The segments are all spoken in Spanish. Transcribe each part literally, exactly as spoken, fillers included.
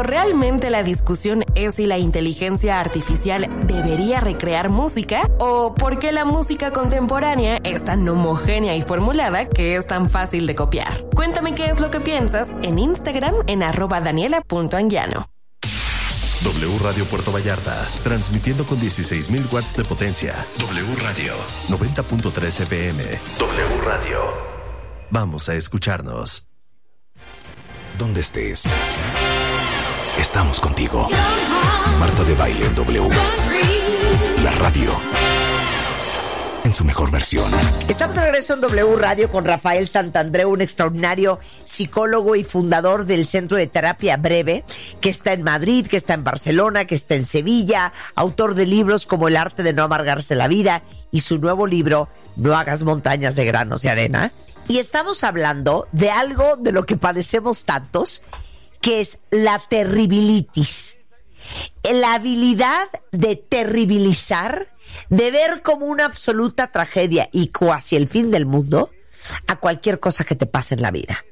Pero ¿realmente la discusión es si la inteligencia artificial debería recrear música? ¿O por qué la música contemporánea es tan homogénea y formulada que es tan fácil de copiar? Cuéntame qué es lo que piensas en Instagram en arroba daniela punto anguiano. W Radio Puerto Vallarta, transmitiendo con dieciséis mil watts de potencia. W Radio, noventa punto tres F M. W Radio. Vamos a escucharnos. Donde estés, estamos contigo. Marta de Baile en W. La radio en su mejor versión. Estamos de regreso en W Radio con Rafael Santandreu, un extraordinario psicólogo y fundador del Centro de Terapia Breve, que está en Madrid, que está en Barcelona, que está en Sevilla, autor de libros como El arte de no amargarse la vida y su nuevo libro, No hagas montañas de granos de arena. Y estamos hablando de algo de lo que padecemos tantos, que es la terribilitis. La habilidad de terribilizar, de ver como una absoluta tragedia y casi el fin del mundo a cualquier cosa que te pase en la vida.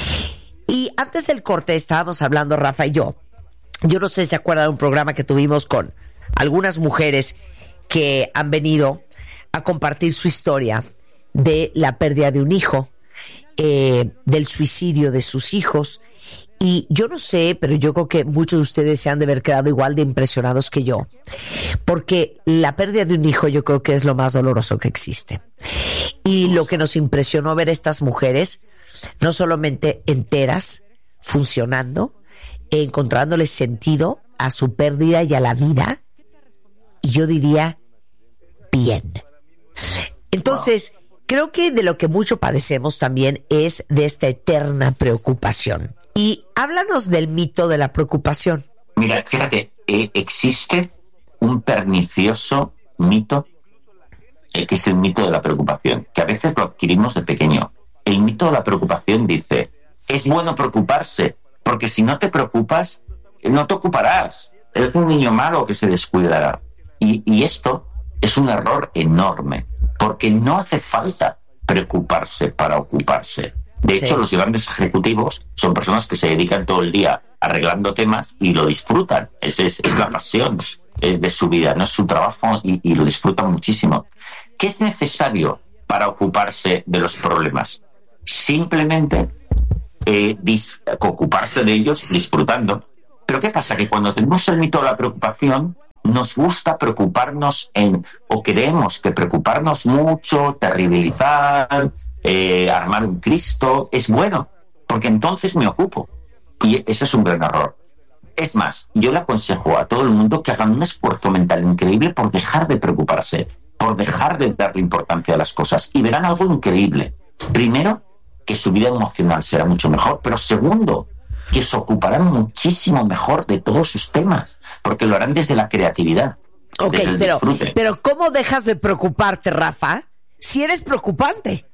Y antes del corte estábamos hablando, Rafa y yo, yo no sé si se acuerdan de un programa que tuvimos con algunas mujeres que han venido a compartir su historia de la pérdida de un hijo, eh, del suicidio de sus hijos. Y yo no sé, pero yo creo que muchos de ustedes se han de haber quedado igual de impresionados que yo, porque la pérdida de un hijo yo creo que es lo más doloroso que existe. Y lo que nos impresionó ver a estas mujeres, no solamente enteras, funcionando, encontrándole sentido a su pérdida y a la vida, y yo diría, bien. Entonces, creo que de lo que mucho padecemos también es de esta eterna preocupación. Y háblanos del mito de la preocupación. Mira, fíjate, eh, existe un pernicioso mito, eh, que es el mito de la preocupación, que a veces lo adquirimos de pequeño. El mito de la preocupación dice, es bueno preocuparse, porque si no te preocupas, eh, no te ocuparás. Eres un niño malo que se descuidará. Y, y esto es un error enorme, porque no hace falta preocuparse para ocuparse. De hecho, sí. Los grandes ejecutivos son personas que se dedican todo el día arreglando temas y lo disfrutan. Es, es, es la pasión de su vida, no es su trabajo y, y lo disfrutan muchísimo. ¿Qué es necesario para ocuparse de los problemas? Simplemente eh, dis- ocuparse de ellos disfrutando. Pero ¿qué pasa? Que cuando tenemos el mito de la preocupación, nos gusta preocuparnos en, o creemos que preocuparnos mucho, terribilizar, Eh, armar un Cristo, es bueno, porque entonces me ocupo. Y ese es un gran error. Es más, yo le aconsejo a todo el mundo que hagan un esfuerzo mental increíble por dejar de preocuparse, por dejar de darle importancia a las cosas, y verán algo increíble. Primero, que su vida emocional será mucho mejor, pero segundo, que se ocuparán muchísimo mejor de todos sus temas, porque lo harán desde la creatividad. Ok, pero, pero ¿cómo dejas de preocuparte, Rafa, si eres preocupante?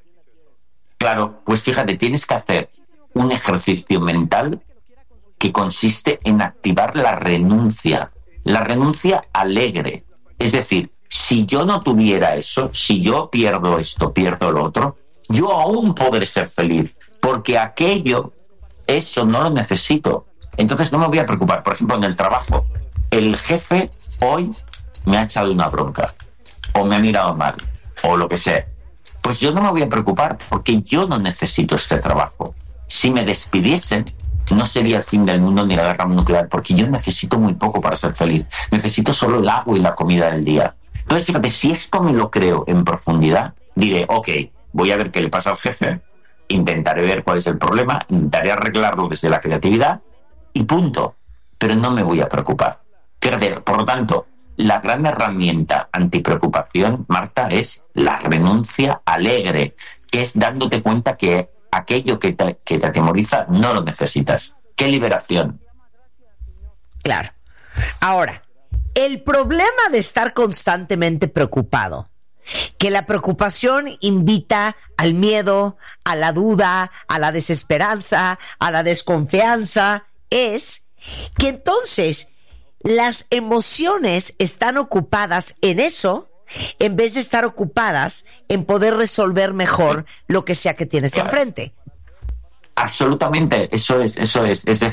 Claro, pues fíjate, tienes que hacer un ejercicio mental que consiste en activar la renuncia, la renuncia alegre. Es decir, si yo no tuviera eso, si yo pierdo esto, pierdo lo otro, yo aún podré ser feliz, porque aquello, eso no lo necesito. Entonces no me voy a preocupar. Por ejemplo, en el trabajo, el jefe hoy me ha echado una bronca, o me ha mirado mal, o lo que sea. Pues yo no me voy a preocupar, porque yo no necesito este trabajo. Si me despidiesen, no sería el fin del mundo ni la guerra nuclear, porque yo necesito muy poco para ser feliz. Necesito solo el agua y la comida del día. Entonces, fíjate, si esto me lo creo en profundidad, diré, ok, voy a ver qué le pasa al jefe, intentaré ver cuál es el problema, intentaré arreglarlo desde la creatividad y punto. Pero no me voy a preocupar. Por lo tanto, la gran herramienta antipreocupación, Marta, es la renuncia alegre, que es dándote cuenta que aquello que te, que te atemoriza no lo necesitas. ¡Qué liberación! Claro. Ahora, el problema de estar constantemente preocupado, que la preocupación invita al miedo, a la duda, a la desesperanza, a la desconfianza, es que entonces las emociones están ocupadas en eso en vez de estar ocupadas en poder resolver mejor lo que sea que tienes claro. enfrente. Absolutamente, eso es, eso es. Es decir,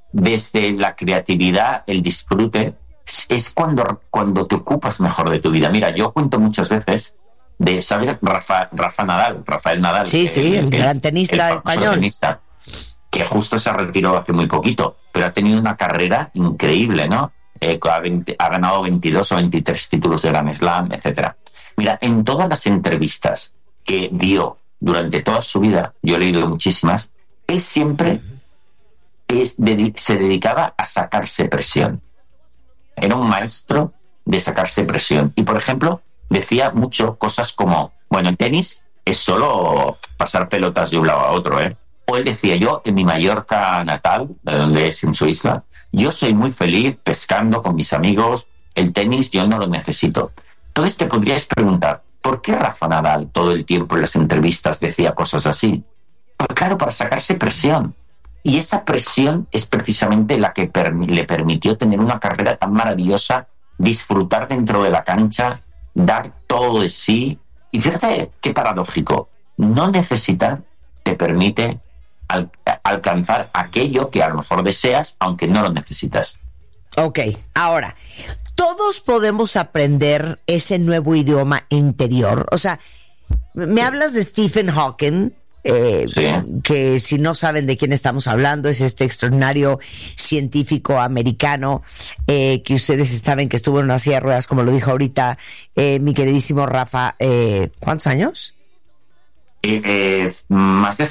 desde la creatividad, el disfrute, es cuando, cuando te ocupas mejor de tu vida. Mira, yo cuento muchas veces de, ¿sabes? Rafa, Rafa Nadal, Rafael Nadal. Sí, sí, el, el gran tenista el español. Tenista, que justo se retiró hace muy poquito, pero ha tenido una carrera increíble, ¿no? Eh, ha, veinte, ha ganado veintidós o veintitrés títulos de Grand Slam, etcétera. Mira, en todas las entrevistas que dio durante toda su vida, yo he leído muchísimas, él siempre es, de, se dedicaba a sacarse presión. Era un maestro de sacarse presión. Y, por ejemplo, decía mucho cosas como, bueno, el tenis es solo pasar pelotas de un lado a otro, ¿eh? O él decía, yo en mi Mallorca natal, de donde es en su isla, yo soy muy feliz pescando con mis amigos, el tenis yo no lo necesito. Entonces te podrías preguntar, ¿por qué Rafa Nadal todo el tiempo en las entrevistas decía cosas así? Pues claro, para sacarse presión. Y esa presión es precisamente la que per- le permitió tener una carrera tan maravillosa, disfrutar dentro de la cancha, dar todo de sí. Y fíjate qué paradójico, no necesitar te permite al- alcanzar aquello que a lo mejor deseas, aunque no lo necesitas. Ok, ahora, todos podemos aprender ese nuevo idioma interior. O sea, me hablas de Stephen Hawking, eh, sí. que si no saben de quién estamos hablando, es este extraordinario científico americano eh, que ustedes saben que estuvo en una silla de ruedas, como lo dijo ahorita eh, mi queridísimo Rafa. Eh, ¿Cuántos años? Eh, eh, más de